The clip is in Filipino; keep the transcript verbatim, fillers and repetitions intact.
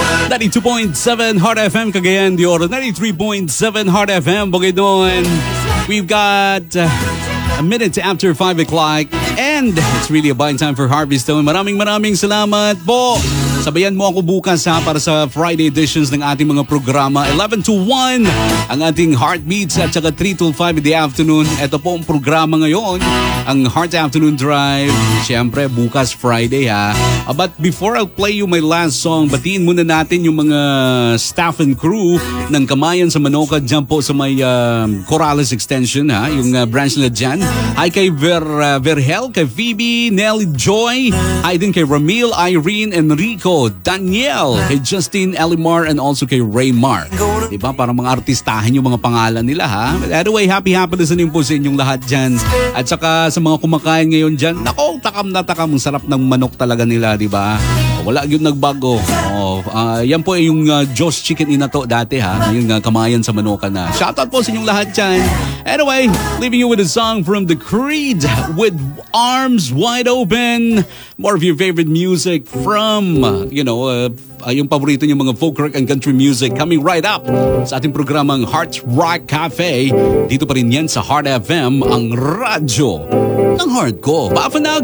ninety-two point seven Heart F M Cagayan de Oro, ninety-three point seven Heart F M Bukidnon. We've got uh, a minute after five o'clock and it's really a buying time for Harvey Stone. Maraming maraming salamat po. Sabayan mo ako bukas ha para sa Friday editions ng ating mga programa. eleven to one ang ating Heartbeats at saka three to five in the afternoon. Ito po ang programa ngayon, ang Heart Afternoon Drive. Siyempre bukas Friday ha. Uh, but before I'll play you my last song, batiin muna natin yung mga staff and crew ng Kamayan sa Manoka dyan po sa may uh, Corrales Extension ha. Yung uh, branch nila dyan. Hi kay Ver, uh, Verhel, kay Phoebe, Nelly Joy. Hi din kay Ramil, Irene, Enrico, Daniel, kay Justin, Elimar, and also kay Raymar. Diba? Parang mga artistahin yung mga pangalan nila ha. But anyway, happy happy listening po sa inyong lahat dyan. At saka sa mga kumakain ngayon dyan, nako, takam na takam. Ang sarap ng manok talaga nila, diba? Wala yun nagbago. Oh, uh, yan po yung uh, Josh Chicken Inato dati ha. Yung uh, Kamayan sa Manoka na. Shoutout po sa inyong lahat dyan. Anyway, leaving you with a song from The Creed with Arms Wide Open. More of your favorite music from, uh, you know, uh, uh, yung paborito nyo mga folk rock and country music coming right up sa ating programang Heart Rock Cafe. Dito pa rin yan sa Heart F M, ang radyo ng heart ko. Bye for now,